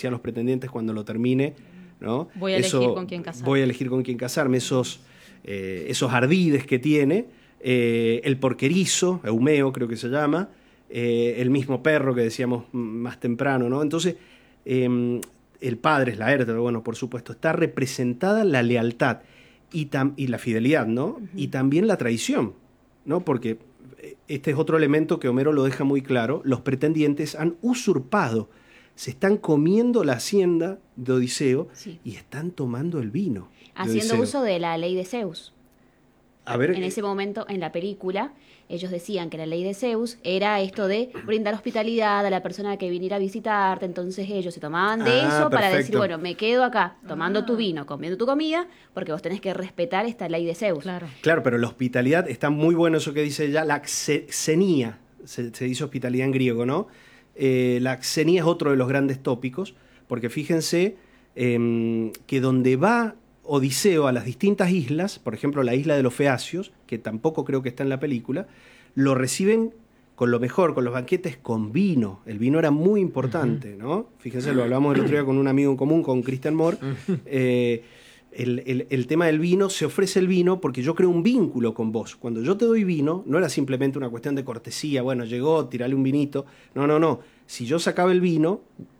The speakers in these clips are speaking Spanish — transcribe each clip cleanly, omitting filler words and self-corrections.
decía a los pretendientes cuando lo termine, ¿no? Voy a elegir con quién casarme. Voy a elegir con quién casarme, esos ardides que tiene, el porquerizo, Eumeo creo que se llama, el mismo perro que decíamos más temprano, ¿no? Entonces, el padre es Laerte, pero bueno, por supuesto, está representada la lealtad y la fidelidad, ¿no? Y también la traición, ¿no? Porque este es otro elemento que Homero lo deja muy claro, los pretendientes han usurpado, se están comiendo la hacienda de Odiseo y están tomando el vino. Haciendo uso de la ley de Zeus. A ver, en ese momento, en la película, ellos decían que la ley de Zeus era esto de brindar hospitalidad a la persona que viniera a visitarte, entonces ellos se tomaban de eso para decir, bueno, me quedo acá tomando tu vino, comiendo tu comida, porque vos tenés que respetar esta ley de Zeus. Claro, pero la hospitalidad, está muy bueno eso que dice ella, la xenía, se dice hospitalidad en griego, ¿no? La xenía es otro de los grandes tópicos, porque fíjense que donde va Odiseo a las distintas islas, por ejemplo la isla de los Feacios, que tampoco creo que está en la película, lo reciben con lo mejor, con los banquetes, con vino. El vino era muy importante, ¿no? Fíjense, lo hablamos el otro día con un amigo en común, con Christian Moore. El tema del vino, se ofrece el vino porque yo creo un vínculo con vos. Cuando yo te doy vino, no era simplemente una cuestión de cortesía, bueno, llegó, tirale un vinito. No. Si yo sacaba el vino,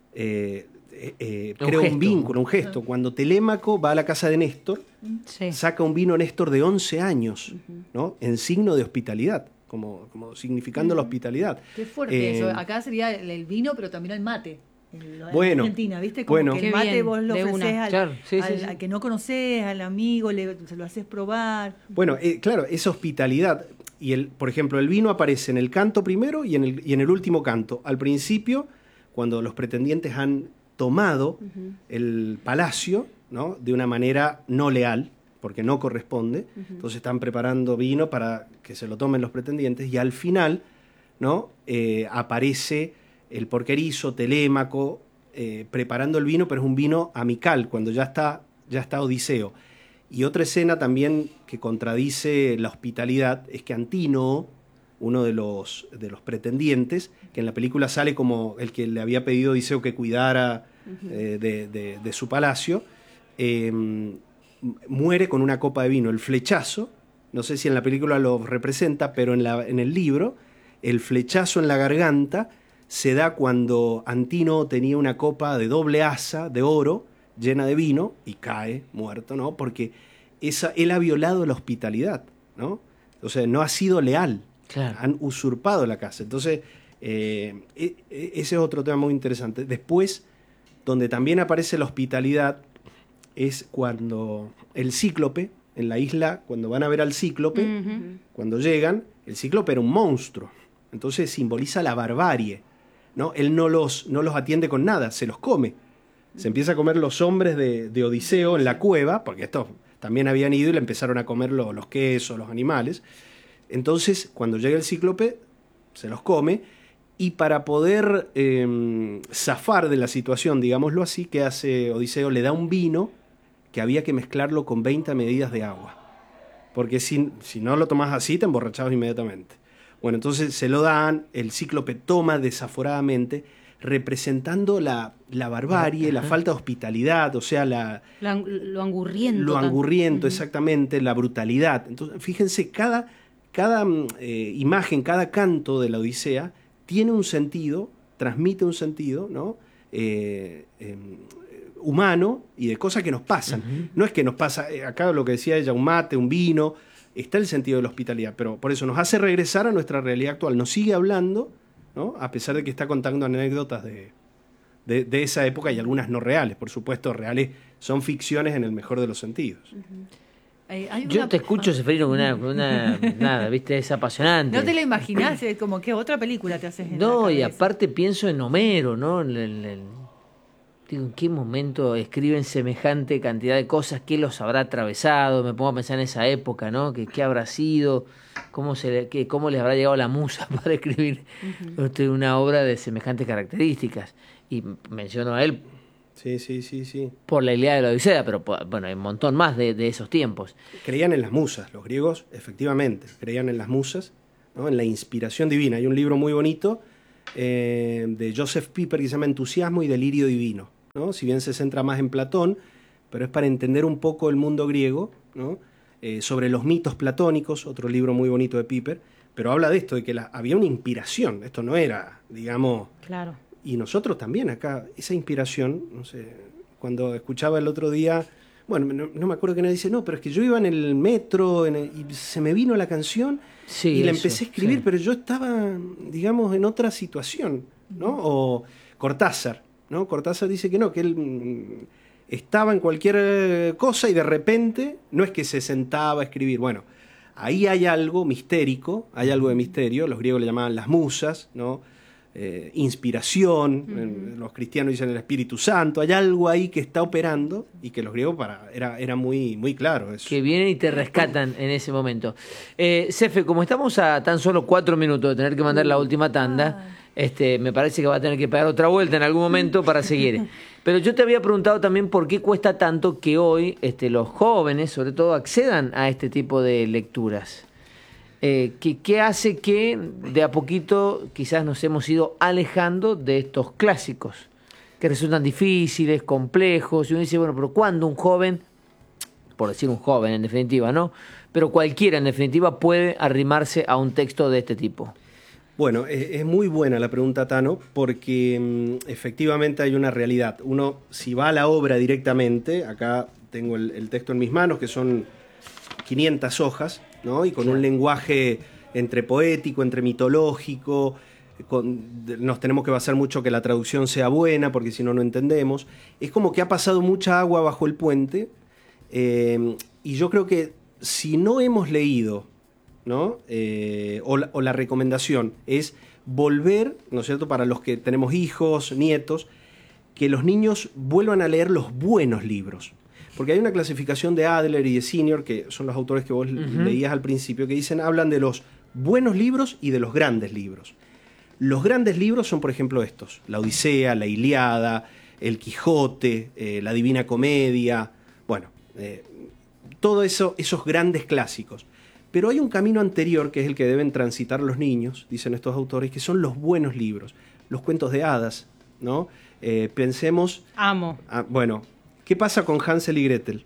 creo un vínculo, un gesto. Cuando Telémaco va a la casa de Néstor, saca un vino Néstor de 11 años, ¿no? En signo de hospitalidad, como significando la hospitalidad. Qué fuerte eso. Acá sería el vino, pero también el mate. Bueno, Argentina, ¿viste? Como que el mate bien, vos lo ofrecés al que no conocés, al amigo, se lo haces probar. Bueno, claro, esa hospitalidad. Y por ejemplo, el vino aparece en el canto primero y en el último canto. Al principio, cuando los pretendientes han tomado el palacio, ¿no? De una manera no leal, porque no corresponde. Entonces están preparando vino para que se lo tomen los pretendientes y al final, ¿no? Aparece el porquerizo, Telémaco, preparando el vino, pero es un vino amical, cuando ya está Odiseo. Y otra escena también que contradice la hospitalidad es que Antínoe, uno de los pretendientes, que en la película sale como el que le había pedido a Odiseo que cuidara de su palacio, muere con una copa de vino. El flechazo, no sé si en la película lo representa, pero en el libro, el flechazo en la garganta se da cuando Antínoe tenía una copa de doble asa de oro llena de vino y cae muerto, ¿no? Porque él ha violado la hospitalidad, ¿no? O sea, no ha sido leal. Claro. Han usurpado la casa. Entonces, ese es otro tema muy interesante. Después, donde también aparece la hospitalidad, es cuando el cíclope, en la isla, cuando van a ver al cíclope, cuando llegan, el cíclope era un monstruo. Entonces simboliza la barbarie, ¿no? Él no los atiende con nada, se los come. Se empieza a comer los hombres de Odiseo en la cueva, porque estos también habían ido y le empezaron a comer los quesos, los animales. Entonces, cuando llega el cíclope, se los come, y para poder zafar de la situación, digámoslo así, ¿qué hace Odiseo? Le da un vino que había que mezclarlo con 20 medidas de agua, porque si no lo tomás así, te emborrachabas inmediatamente. Bueno, entonces se lo dan, el cíclope toma desaforadamente, representando la barbarie, la falta de hospitalidad, o sea, lo angurriento. Lo angurriento, exactamente, la brutalidad. Entonces, fíjense, cada imagen, cada canto de la Odisea tiene un sentido, transmite un sentido, ¿no? Humano y de cosas que nos pasan. No es que nos pasa, acá lo que decía ella, un mate, un vino, está el sentido de la hospitalidad, pero por eso nos hace regresar a nuestra realidad actual, nos sigue hablando, ¿no? A pesar de que está contando anécdotas de esa época y algunas no reales, por supuesto, reales son ficciones en el mejor de los sentidos. Yo te escucho, Seferino, con una nada, viste, es apasionante. No te lo imaginás, es como que otra película te haces en la No, y cabeza. aparte pienso en Homero, ¿no? Digo, ¿en qué momento escriben semejante cantidad de cosas? ¿Qué los habrá atravesado? Me pongo a pensar en esa época, ¿no? ¿Qué habrá sido? ¿Cómo les habrá llegado la musa para escribir una obra de semejantes características? Y menciono a él. Sí. Por la Ilíada de la Odisea, pero bueno, hay un montón más de esos tiempos. Creían en las musas, los griegos, efectivamente, creían en las musas, ¿no? En la inspiración divina. Hay un libro muy bonito de Joseph Pieper que se llama Entusiasmo y Delirio Divino, ¿no? Si bien se centra más en Platón, pero es para entender un poco el mundo griego, ¿no? Sobre los mitos platónicos, otro libro muy bonito de Piper, pero habla de esto, de que había una inspiración, esto no era, digamos... Claro. Y nosotros también acá, esa inspiración, no sé, cuando escuchaba el otro día, bueno, no me acuerdo que nadie dice, no, pero es que yo iba en el metro y se me vino la canción y la empecé a escribir, pero yo estaba, digamos, en otra situación, ¿no? O Cortázar, ¿no? Cortázar dice que no, que él estaba en cualquier cosa y de repente no es que se sentaba a escribir. Bueno, ahí hay algo mistérico, hay algo de misterio, los griegos le llamaban las musas, ¿no? Inspiración, los cristianos dicen el Espíritu Santo, hay algo ahí que está operando y que los griegos era muy, muy claro eso. Que vienen y te rescatan en ese momento. Cefe, como estamos a tan solo 4 minutos de tener que mandar la última tanda, me parece que va a tener que pegar otra vuelta en algún momento para seguir. Pero yo te había preguntado también por qué cuesta tanto que hoy los jóvenes, sobre todo, accedan a este tipo de lecturas. ¿Qué hace que de a poquito quizás nos hemos ido alejando de estos clásicos que resultan difíciles, complejos? Y uno dice, bueno, pero ¿cuándo un joven, por decir un joven en definitiva, ¿no? Pero cualquiera en definitiva puede arrimarse a un texto de este tipo? Bueno, es muy buena la pregunta, Tano, porque efectivamente hay una realidad. Uno, si va a la obra directamente, acá tengo el texto en mis manos, que son 500 hojas, ¿no? Y con un lenguaje entre poético, entre mitológico, nos tenemos que basar mucho que la traducción sea buena, porque si no, no entendemos. Es como que ha pasado mucha agua bajo el puente, y yo creo que si no hemos leído, ¿no? O la recomendación es volver, ¿no es cierto?, para los que tenemos hijos, nietos, que los niños vuelvan a leer los buenos libros. Porque hay una clasificación de Adler y de Senior, que son los autores que vos leías al principio, que hablan de los buenos libros y de los grandes libros. Los grandes libros son, por ejemplo, estos: la Odisea, la Ilíada, el Quijote, la Divina Comedia, bueno, todo eso, esos grandes clásicos. Pero hay un camino anterior que es el que deben transitar los niños, dicen estos autores, que son los buenos libros, los cuentos de hadas, ¿no? Pensemos... Amo. Bueno, ¿qué pasa con Hansel y Gretel?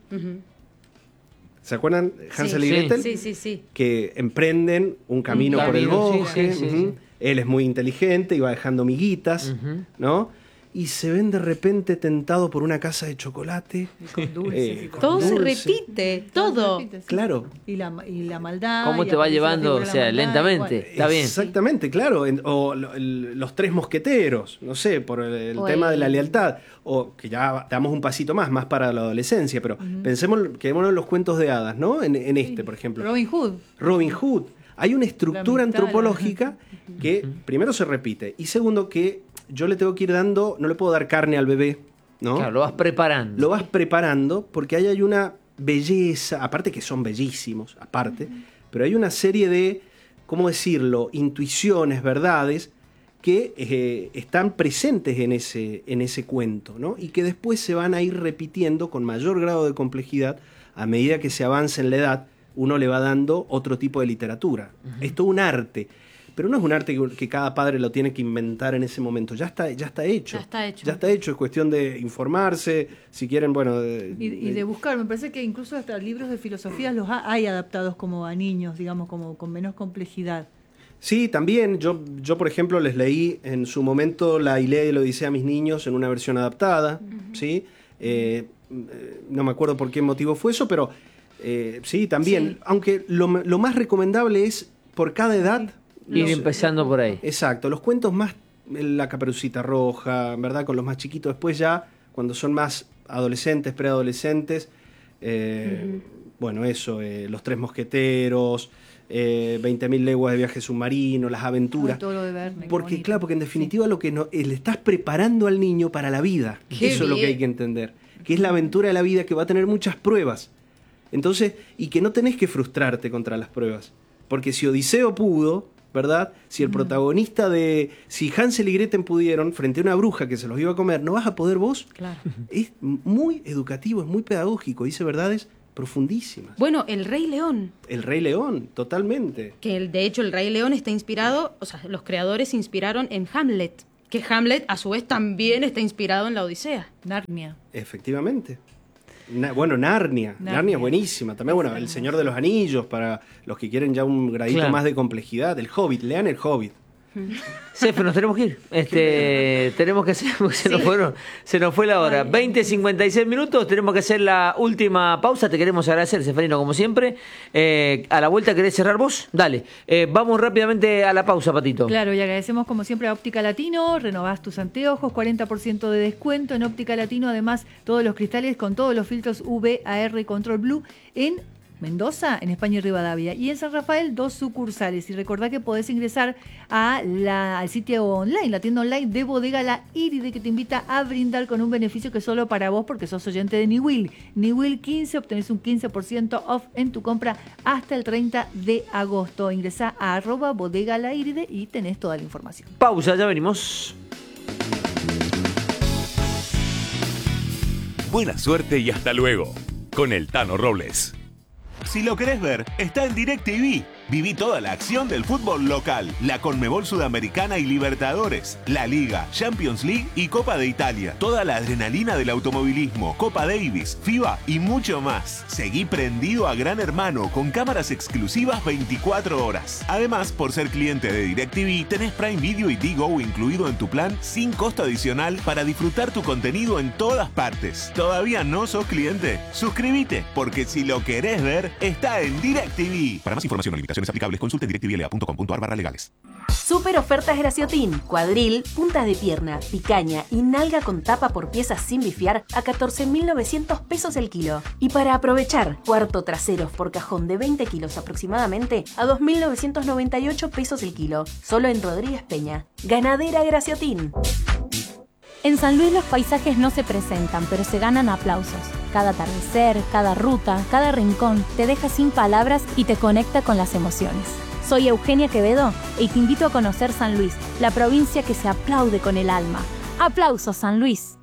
¿Se acuerdan? Hansel y Gretel. Sí. Que emprenden un camino por el bosque. Sí. Él es muy inteligente y va dejando miguitas, ¿no? Y se ven de repente tentados por una casa de chocolate. Y con dulces. Todo se repite, todo. Claro. Y la maldad. ¿Cómo te va llevando? O sea, lentamente. Está bien. Exactamente, claro. O los tres mosqueteros, no sé, por el tema de la lealtad. O que ya damos un pasito más para la adolescencia, pero quedémonos en los cuentos de hadas, ¿no? En este, por ejemplo. Robin Hood. Hay una estructura antropológica que primero se repite y segundo que yo le tengo que ir dando, no le puedo dar carne al bebé, ¿no? Claro, lo vas preparando. Lo vas preparando porque ahí hay una belleza, aparte que son bellísimos, pero hay una serie de, ¿cómo decirlo?, intuiciones, verdades que están presentes en ese cuento, ¿no? Y que después se van a ir repitiendo con mayor grado de complejidad a medida que se avanza en la edad. Uno le va dando otro tipo de literatura. Es todo un arte. Pero no es un arte que cada padre lo tiene que inventar en ese momento. Ya está hecho. Ya está hecho. Es cuestión de informarse, si quieren, bueno... Y de buscar. Me parece que incluso hasta libros de filosofía los hay adaptados como a niños, digamos, como con menos complejidad. Sí, también. Yo, por ejemplo, les leí en su momento la Ilíada y la Odisea a mis niños en una versión adaptada, ¿sí? No me acuerdo por qué motivo fue eso, pero sí, también. Sí. Aunque lo más recomendable es, por cada edad... Ir empezando por ahí. Exacto, los cuentos más, la Caperucita Roja, ¿verdad? Con los más chiquitos, después ya, cuando son más adolescentes, preadolescentes, bueno, eso, los Tres Mosqueteros, 20.000 leguas de viaje submarino, las aventuras. Todo lo de Verne. Porque, claro, porque en definitiva lo que le estás preparando al niño para la vida. Eso es lo que hay que entender. Que es la aventura de la vida que va a tener muchas pruebas. Entonces, y que no tenés que frustrarte contra las pruebas. Porque si Odiseo pudo... ¿verdad? Si el protagonista si Hansel y Gretel pudieron, frente a una bruja que se los iba a comer, ¿no vas a poder vos? Claro. Es muy educativo, es muy pedagógico, dice verdades profundísimas. Bueno, El Rey León. El Rey León, totalmente. Que de hecho el Rey León está inspirado, o sea, los creadores se inspiraron en Hamlet. que Hamlet a su vez también está inspirado en la Odisea. Narnia. Efectivamente. Narnia. Narnia es buenísima. También, El Señor de los Anillos, para los que quieren ya un gradito más de complejidad. El Hobbit, lean el Hobbit. Cefe, nos tenemos que ir. Tenemos que hacer, se nos fue la hora. 20:56 minutos, tenemos que hacer la última pausa. Te queremos agradecer, Ceferino, como siempre. A la vuelta, ¿querés cerrar vos? Dale. Vamos rápidamente a la pausa, Patito. Claro, y agradecemos como siempre a Óptica Latino. Renovás tus anteojos, 40% de descuento en Óptica Latino. Además, todos los cristales con todos los filtros UV, AR y Control Blue en Mendoza, en España y Rivadavia, y en San Rafael 2 sucursales. Y recordá que podés ingresar al sitio online, la tienda online de Bodega La Iride, que te invita a brindar con un beneficio que es solo para vos porque sos oyente de Niwil. Niwil 15, obtenés un 15% off en tu compra hasta el 30 de agosto. Ingresá a @Bodega La Iride y tenés toda la información. Pausa, ya venimos. Buena suerte y hasta luego con el Tano Robles. Si lo querés ver, está en DirecTV. Viví toda la acción del fútbol local, la Conmebol Sudamericana y Libertadores, la Liga, Champions League y Copa de Italia. Toda la adrenalina del automovilismo, Copa Davis, FIBA y mucho más. Seguí prendido a Gran Hermano con cámaras exclusivas 24 horas. Además, por ser cliente de DirecTV, tenés Prime Video y Digo incluido en tu plan sin costo adicional para disfrutar tu contenido en todas partes. ¿Todavía no sos cliente? Suscríbete, porque si lo querés ver, está en DirecTV. Para más información o limitaciones aplicables, consulte directvla.com.ar/legales. Super ofertas Graciotin. Cuadril, punta de pierna, picaña y nalga con tapa por piezas sin bifiar a 14.900 pesos el kilo. Y para aprovechar, cuarto traseros por cajón de 20 kilos aproximadamente a 2.998 pesos el kilo. Solo en Rodríguez Peña. Ganadera Graciotin. En San Luis los paisajes no se presentan, pero se ganan aplausos. Cada atardecer, cada ruta, cada rincón te deja sin palabras y te conecta con las emociones. Soy Eugenia Quevedo y te invito a conocer San Luis, la provincia que se aplaude con el alma. ¡Aplausos, San Luis!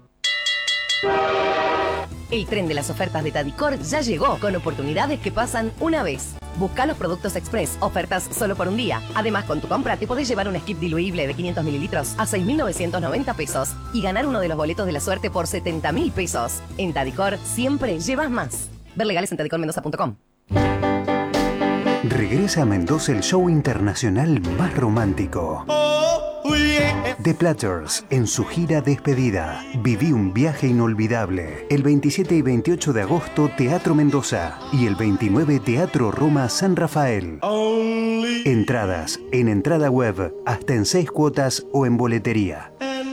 El tren de las ofertas de Tadicor ya llegó, con oportunidades que pasan una vez. Busca los productos Express, ofertas solo por un día. Además, con tu compra te podés llevar un skip diluible de 500 mililitros a 6.990 pesos y ganar uno de los boletos de la suerte por 70.000 pesos. En Tadicor siempre llevas más. Ver legales en tadicormendoza.com. Regresa a Mendoza el show internacional más romántico. The Platters, en su gira despedida. Viví un viaje inolvidable. El 27 y 28 de agosto, Teatro Mendoza. Y el 29, Teatro Roma San Rafael. Entradas en entrada web, hasta en 6 cuotas o en boletería.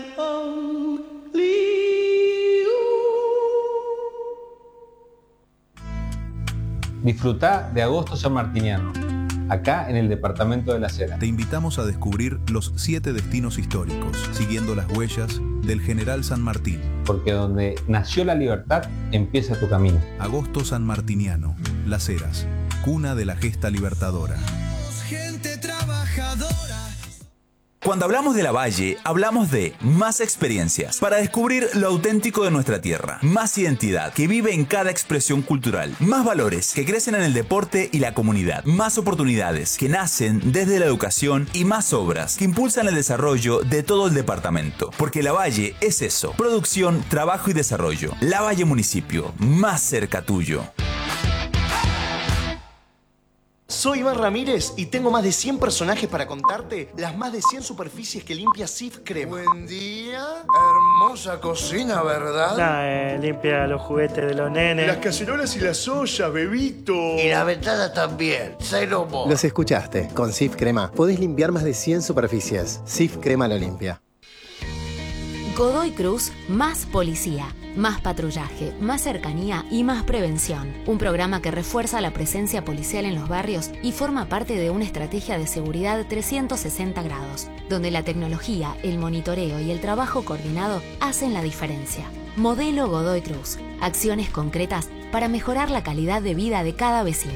Disfrutá de Agosto Sanmartiniano, acá en el departamento de La Heras. Te invitamos a descubrir los 7 destinos históricos, siguiendo las huellas del General San Martín. Porque donde nació la libertad, empieza tu camino. Agosto Sanmartiniano, Las Heras, cuna de la gesta libertadora. Gente trabajadora. Cuando hablamos de La Valle, hablamos de más experiencias para descubrir lo auténtico de nuestra tierra, más identidad que vive en cada expresión cultural, más valores que crecen en el deporte y la comunidad, más oportunidades que nacen desde la educación y más obras que impulsan el desarrollo de todo el departamento. Porque La Valle es eso, producción, trabajo y desarrollo. La Valle Municipio, más cerca tuyo. Soy Iván Ramírez y tengo más de 100 personajes para contarte las más de 100 superficies que limpia Cif Crema. Buen día, hermosa cocina, ¿verdad? Limpia los juguetes de los nenes. Las cacerolas y las ollas, bebito. Y la ventana también, cero mo. Los escuchaste, con Cif Crema podés limpiar más de 100 superficies. Cif Crema lo limpia. Godoy Cruz, más policía, más patrullaje, más cercanía y más prevención. Un programa que refuerza la presencia policial en los barrios y forma parte de una estrategia de seguridad 360 grados, donde la tecnología, el monitoreo y el trabajo coordinado hacen la diferencia. Modelo Godoy Cruz. Acciones concretas para mejorar la calidad de vida de cada vecino.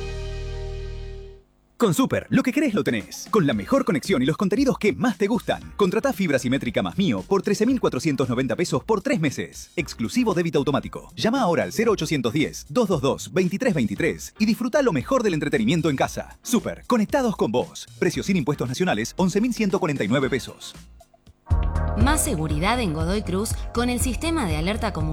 Con Super, lo que querés lo tenés. Con la mejor conexión y los contenidos que más te gustan. Contratá fibra simétrica más Mío por 13.490 pesos por 3 meses. Exclusivo débito automático. Llama ahora al 0810-222-2323 y disfruta lo mejor del entretenimiento en casa. Super, conectados con vos. Precio sin impuestos nacionales, 11.149 pesos. Más seguridad en Godoy Cruz con el sistema de alerta comunitaria